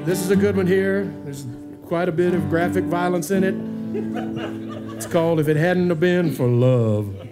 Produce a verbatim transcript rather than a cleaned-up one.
this is a good one here. There's quite a bit of graphic violence in it. It's called If It Hadn't Have Been for Love.